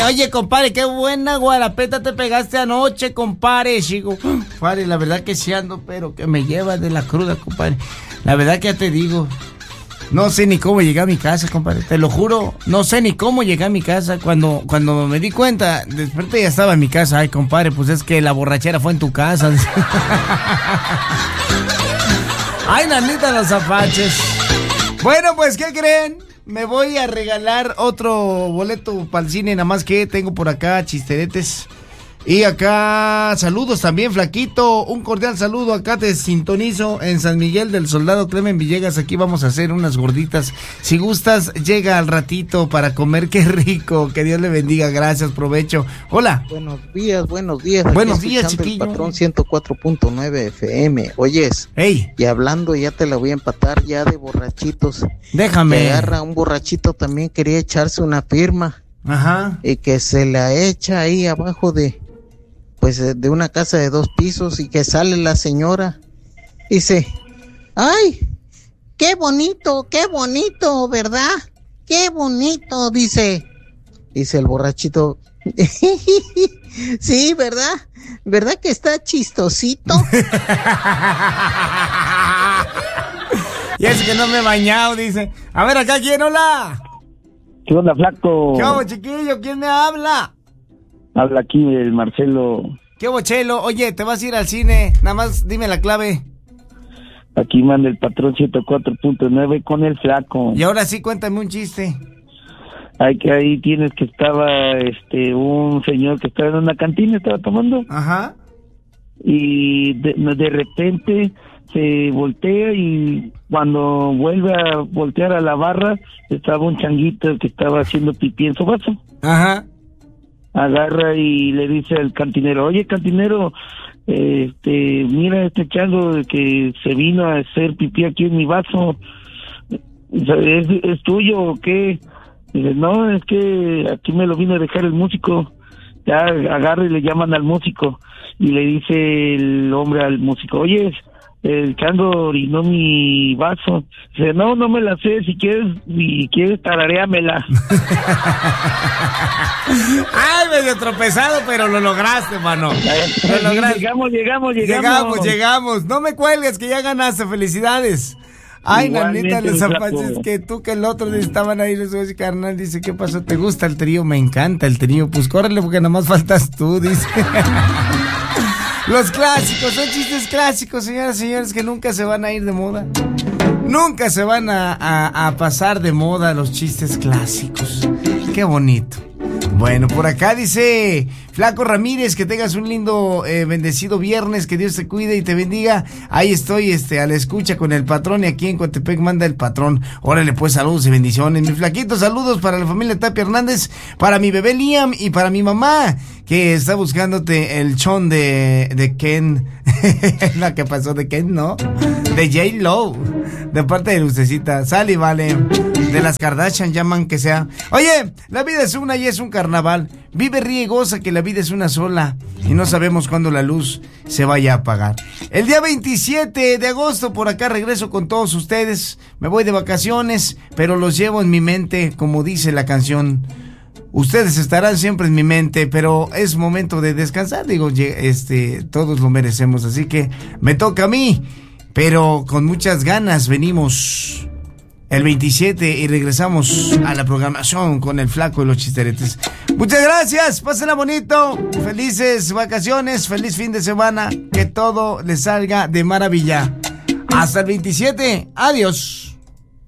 Oye, compadre, qué buena guarapeta te pegaste anoche, compadre. Chico, compadre, la verdad que sí ando, pero que me lleva de la cruda, compadre. La verdad que ya te digo, no sé ni cómo llegué a mi casa, compadre. Te lo juro, no sé ni cómo llegué a mi casa. Cuando me di cuenta, desperté y ya estaba en mi casa. Ay, compadre, pues es que la borrachera fue en tu casa. Ay, nanita, los apaches. Bueno, pues, ¿qué creen? Me voy a regalar otro boleto para el cine, nada más que tengo por acá chisteretes. Y acá, saludos también, Flaquito. Un cordial saludo, acá te sintonizo en San Miguel del Soldado Clemen Villegas. Aquí vamos a hacer unas gorditas. Si gustas, llega al ratito para comer, qué rico. Que Dios le bendiga, gracias, provecho. Hola. Buenos días. Buenos días, chiquillo. El patrón 104.9 FM. Oyes, hey. Y hablando, ya te la voy a empatar ya de borrachitos. Déjame. Que agarra un borrachito, también quería echarse una firma. Ajá. Y que se la echa ahí abajo de una casa de 2 pisos, y que sale la señora, dice, ay, qué bonito, ¿verdad? Qué bonito, dice el borrachito, sí, ¿verdad que está chistosito? Y es que no me he bañado, dice. A ver, acá, ¿quién? Hola. ¿Qué onda, flaco? ¿Qué hago, chiquillo? ¿Quién me habla? Habla aquí el Marcelo. ¿Qué bochelo? Oye, ¿te vas a ir al cine? Nada más dime la clave. Aquí manda el patrón 104.9 con el flaco. Y ahora sí, cuéntame un chiste. Ahí tienes que estaba un señor que estaba en una cantina, estaba tomando. Ajá. Y de repente se voltea, y cuando vuelve a voltear a la barra, estaba un changuito que estaba haciendo pipí en su vaso. Ajá. Agarra y le dice al cantinero, oye, cantinero, mira este chango que se vino a hacer pipí aquí en mi vaso, ¿es tuyo o qué? Dice, no, es que aquí me lo vino a dejar el músico. Ya agarra y le llaman al músico, y le dice el hombre al músico, oye, el chango orinó mi vaso. Dice, no me la sé, si quieres tararéamela. Ay, medio tropezado, pero lo lograste, mano. Lo lograste. Llegamos. No me cuelgues, que ya ganaste, felicidades. Ay, nanita, los apaches, que tú que el otro estaban ahí, los dos, carnal, dice, ¿qué pasó? ¿Te gusta el trío? Me encanta el trío. Pues córrele, porque nada más faltas tú, dice. Los clásicos, son chistes clásicos, señoras y señores, que nunca se van a ir de moda. Nunca se van a pasar de moda los chistes clásicos. Qué bonito. Bueno, por acá dice Flaco Ramírez, que tengas un lindo, bendecido viernes, que Dios te cuide y te bendiga. Ahí estoy, a la escucha con el patrón, y aquí en Coatepec manda el patrón. Órale, pues, saludos y bendiciones. Mi flaquito, saludos para la familia Tapia Hernández, para mi bebé Liam y para mi mamá, que está buscándote el chon de Ken. La que pasó de Ken, ¿no? De J-Lo, de parte de Lucecita. Sale y vale. De las Kardashian llaman que sea. Oye, la vida es una y es un carnaval. Vive, ríe y goza, que la vida es una sola y no sabemos cuándo la luz se vaya a apagar. El día 27 de agosto por acá regreso con todos ustedes. Me voy de vacaciones, pero los llevo en mi mente, como dice la canción. Ustedes estarán siempre en mi mente, pero es momento de descansar. Digo, todos lo merecemos, así que me toca a mí, pero con muchas ganas venimos el 27 y regresamos a la programación con el Flaco y los chisteretes. Muchas gracias, pásenla bonito, felices vacaciones, feliz fin de semana, que todo les salga de maravilla. Hasta el 27, adiós.